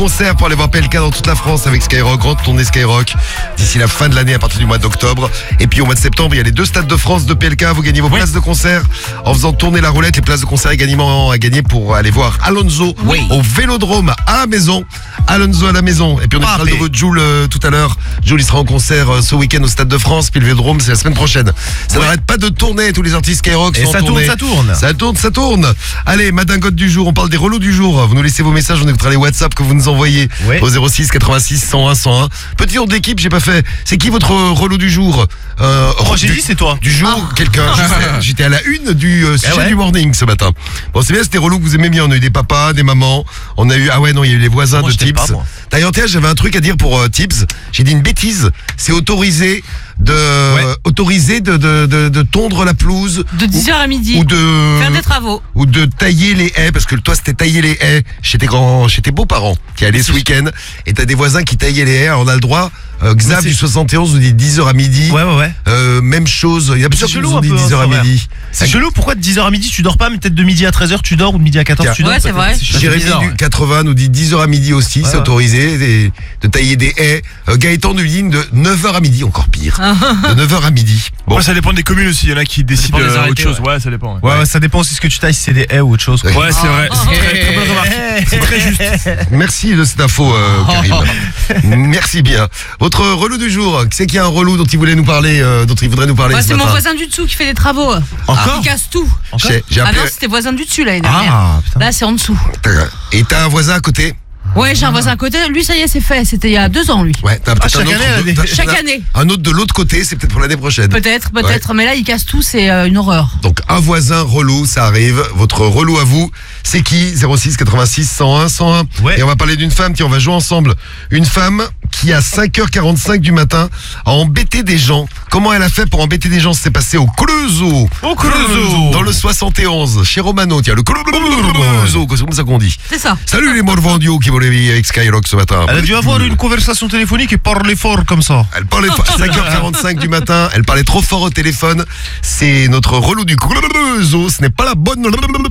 Concert pour aller voir PLK dans toute la France avec Skyrock, grande tournée Skyrock d'ici la fin de l'année à partir du mois d'octobre. Et puis au mois de septembre, il y a les 2 stades de France de PLK. Vous gagnez vos places de concert en faisant tourner la roulette. Les places de concert également à gagner pour aller voir Alonso au Vélodrome à la maison. Alonso à la maison. Et puis on écoutera le nouveau Jul tout à l'heure. Jul il sera en concert ce week-end au Stade de France. Puis le Vélodrome c'est la semaine prochaine. Ça n'arrête pas de tourner. Tous les artistes Skyrock sont en tournée. Ça tourne. Allez, ma dingote du jour. On parle des relous du jour. Vous nous laissez vos messages. On écoutera les WhatsApp que vous nous envoyez au 06 86 101 101. Petit tour d'équipe, j'ai pas fait. C'est qui votre relou du jour? J'ai dit c'est toi. Du jour, quelqu'un. J'étais à la une du sujet du morning ce matin. Bon, c'est bien, c'était relou que vous aimez bien. On a eu des papas, des mamans. On a eu, il y a eu les voisins de Tips. D'ailleurs, j'avais un truc à dire pour Tips. J'ai dit une bêtise. C'est autorisé de tondre la pelouse. De 10h à midi. Ou de faire des travaux. Ou de tailler les haies, parce que toi c'était tailler les haies chez tes beaux-parents qui allaient ce week-end. Et t'as des voisins qui taillaient les haies, alors on a le droit. Xav du 71 nous dit 10h à midi. Même chose. Il y a plusieurs qui nous ont dit 10h à midi. C'est chelou, pourquoi de 10h à midi tu dors pas, mais peut-être de midi à 13h tu dors, ou de midi à 14h tu dors? Ouais, c'est vrai. Jérémy du 80 nous dit 10h à midi aussi, c'est autorisé de tailler des haies. Gaëtan nous dit de 9h à midi, encore pire. De 9h à midi. Bon, ça dépend des communes aussi, il y en a qui décident autre chose. Ouais, ça dépend. Ouais, ça dépend aussi ce que tu tailles, si c'est des haies ou autre chose. Ouais, c'est vrai. C'est très bonne remarque. C'est très juste. Merci de cette info, Karim. Merci bien. Votre relou du jour, qui c'est qu'il y a un relou dont il voulait nous parler, dont il voudrait nous parler ce c'est matin? mon voisin du dessous qui fait des travaux. Encore? Il casse tout. J'ai appelé... non, c'était voisin du dessus l'année dernière. Là, c'est en dessous. Et t'as un voisin à côté? Ouais, j'ai un voisin à côté. Lui, ça y est, c'est fait. C'était il y a 2 ans, lui. Ouais, t'as peut-être un autre. Chaque année. Un autre de l'autre côté, c'est peut-être pour l'année prochaine. Peut-être. Mais là, il casse tout, c'est une horreur. Donc, un voisin relou, ça arrive. Votre relou à vous, c'est qui? 06 86 101 101. Et on va parler d'une femme, on va jouer ensemble. Une femme qui, à 5h45 du matin, a embêté des gens. Comment elle a fait pour embêter des gens? C'est passé au Cleuso. Dans le 71, chez Romano. Tiens, le Cleuso, c'est comme ça qu'on dit. C'est ça. Salut les Morvandios qui vont réveiller avec Skyrock ce matin. Elle a dû avoir une conversation téléphonique et parler fort comme ça. Elle parlait 5h45 du matin, elle parlait trop fort au téléphone. C'est notre relou du Cleuso. Ce n'est pas la bonne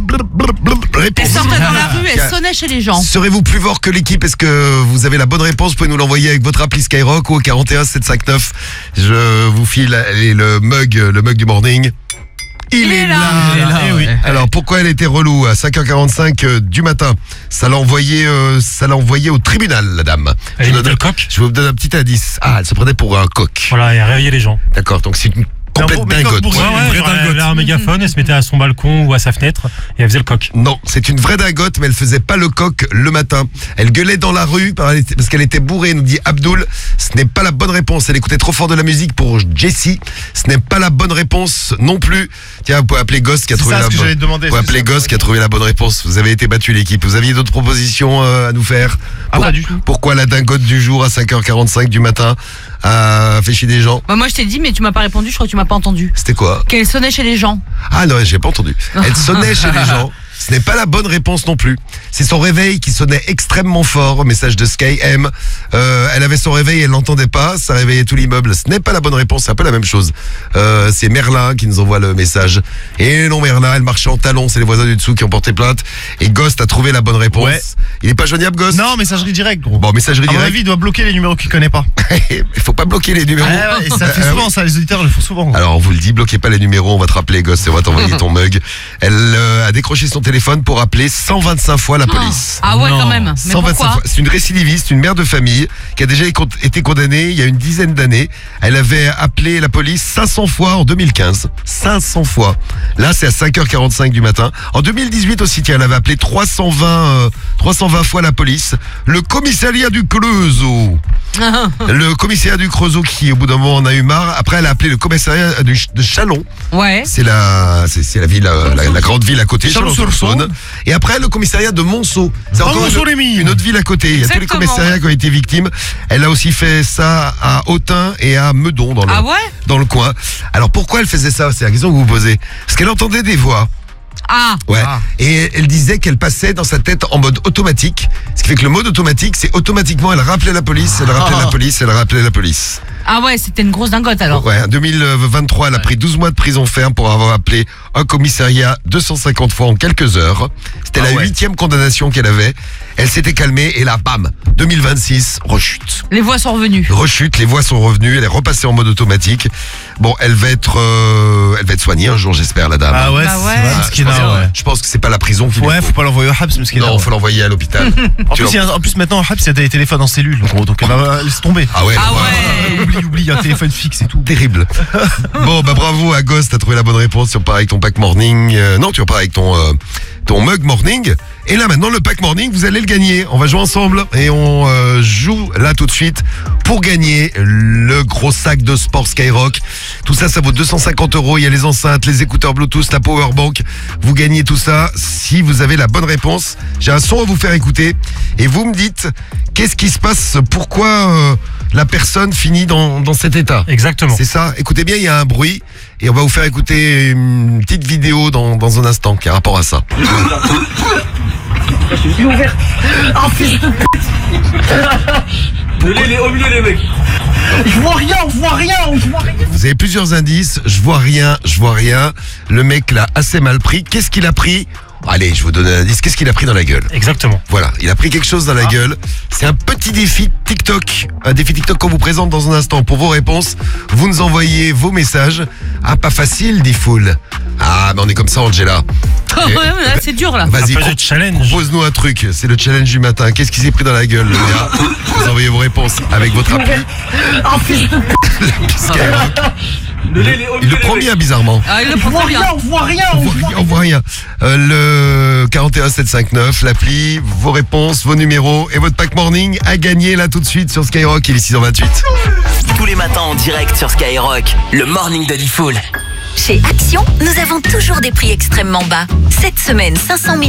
réponse. Elle sortait dans la rue, elle sonnait chez les gens. Serez-vous plus fort que l'équipe? Est-ce que vous avez la bonne réponse? Vous pouvez nous l'envoyer avec votre appli Skyrock au 41 759. Je vous file le mug du morning. Il est là. Oui. Alors pourquoi elle était relou à 5h45 du matin? Ça l'a envoyé au tribunal, la dame. Elle était le coq. Je vous donne un petit indice. Elle se prenait pour un coq. Voilà, elle réveillait les gens. D'accord, donc c'est une complète dingote. Elle a un mégaphone, elle se mettait à son balcon ou à sa fenêtre et elle faisait le coq. Non, c'est une vraie dingote, mais elle faisait pas le coq le matin. Elle gueulait dans la rue parce qu'elle était bourrée, nous dit Abdoul. Ce n'est pas la bonne réponse. Elle écoutait trop fort de la musique pour Jessie. Ce n'est pas la bonne réponse non plus. Tiens, vous pouvez appeler Ghost qui a trouvé la bonne réponse. Vous pouvez appeler Ghost qui a trouvé la bonne réponse. Vous avez été battu l'équipe. Vous aviez d'autres propositions à nous faire? Pas du tout. Pourquoi la dingote du jour à 5h45 du matin a fait chier des gens? Moi je t'ai dit, mais tu m'as pas répondu, je crois que tu m'as pas entendu. C'était quoi? Qu'elle sonnait chez les gens. Ah non, j'ai pas entendu. Elle sonnait chez les gens. Ce n'est pas la bonne réponse non plus. C'est son réveil qui sonnait extrêmement fort. Message de Sky M. Elle avait son réveil, elle l'entendait pas. Ça réveillait tout l'immeuble. Ce n'est pas la bonne réponse. C'est un peu la même chose. C'est Merlin qui nous envoie le message. Et non, Merlin, elle marchait en talons. C'est les voisins du dessous qui ont porté plainte. Et Ghost a trouvé la bonne réponse. Ouais. Il est pas joignable, Ghost? Non, messagerie directe, gros. Bon, messagerie directe. À mon directe. avis, il doit bloquer les numéros qu'il connaît pas. Il faut pas bloquer les numéros. Et ça fait souvent, ça. Les auditeurs le font souvent. Alors, on vous le dit, bloquez pas les numéros. On va te rappeler, Ghost. On va t'envoyer ton mug. Elle a décroché son téléphone pour appeler 125 fois la police. Ah ouais, quand même. Mais 125 pourquoi? fois. C'est une récidiviste, une mère de famille qui a déjà été condamnée il y a une dizaine d'années. Elle avait appelé la police 500 fois en 2015. 500 fois. Là, c'est à 5h45 du matin. En 2018 aussi, tiens, elle avait appelé 320 fois la police. Le commissariat du Creusot. Le commissariat du Creusot qui, au bout d'un moment, en a eu marre. Après, elle a appelé le commissariat de Chalon. Ouais. C'est la ville, la grande ville à côté, Chalon-sur-Saône. Et après, le commissariat de Monceau. C'est encore une autre ville à côté. Il y a tous les commissariats qui ont été victimes. Elle a aussi fait ça à Autun et à Meudon dans le coin. Alors pourquoi elle faisait ça? C'est la question que vous vous posez. Parce qu'elle entendait des voix. Ouais. Et elle disait qu'elle passait dans sa tête en mode automatique. Ce qui fait que le mode automatique, c'est automatiquement elle rappelait la police, elle rappelait la police, elle rappelait la police. Ah ouais, c'était une grosse dingote alors. Ouais, en 2023, elle a pris 12 mois de prison ferme pour avoir appelé un commissariat 250 fois en quelques heures. C'était la 8e condamnation qu'elle avait. Elle s'était calmée et là, bam, 2026, rechute. Les voix sont revenues. Rechute, les voix sont revenues, elle est repassée en mode automatique. Bon, elle va être soignée un jour, j'espère, la dame. Ah ouais, Bah ouais. c'est vrai, Je pense que c'est pas la prison qu'il ouais, faut pas l'envoyer au Habs, parce qu'il Non, faut l'envoyer à l'hôpital. En plus, maintenant, au Habs, il y a des téléphones en cellule, gros, donc laisse tomber. Ah ouais, Ah ouais. Oublie, il y a un téléphone fixe et tout. terrible. Bon, bah bravo à Ghost, t'as trouvé la bonne réponse. Tu repars avec ton pack morning. Non, tu repars avec ton mug morning. Et là maintenant, le pack morning, vous allez le gagner. On va jouer ensemble et on joue là tout de suite pour gagner le gros sac de sport Skyrock. Tout ça, ça vaut 250 €. Il y a les enceintes, les écouteurs Bluetooth, la powerbank. Vous gagnez tout ça si vous avez la bonne réponse. J'ai un son à vous faire écouter et vous me dites qu'est-ce qui se passe, pourquoi la personne finit dans cet état. Exactement. C'est ça. Écoutez bien, il y a un bruit et on va vous faire écouter une petite vidéo dans un instant qui a rapport à ça. Je suis ouvert. Oh fils de pute. Il est au milieu les mecs. Je vois rien. Vous avez plusieurs indices. Je vois rien. Le mec l'a assez mal pris. Qu'est-ce qu'il a pris ? Allez, je vous donne un indice. Qu'est-ce qu'il a pris dans la gueule ? Exactement. Voilà, il a pris quelque chose dans la gueule. C'est un petit défi TikTok. Un défi TikTok qu'on vous présente dans un instant. Pour vos réponses, vous nous envoyez vos messages. Ah, pas facile, dit Foul. Ah, mais on est comme ça, Angela. Ouais, là, c'est dur là. Vas-y, Un peu de challenge. propose-nous un truc. C'est le challenge du matin. Qu'est-ce qui s'est pris dans la gueule, le gars ? Vous envoyez vos réponses avec votre appli. Oh fils de pute. Skyrock. Il est au Il milieu le les prend mecs. bien, bizarrement. Ah, il le prend bien. On voit rien. On voit rien. Le 41759, l'appli, vos réponses, vos numéros et votre pack morning à gagner là tout de suite sur Skyrock. Il est 6h28. Tous les matins en direct sur Skyrock, le morning de Diffoul. Chez Action, nous avons toujours des prix extrêmement bas. Cette semaine, 500 000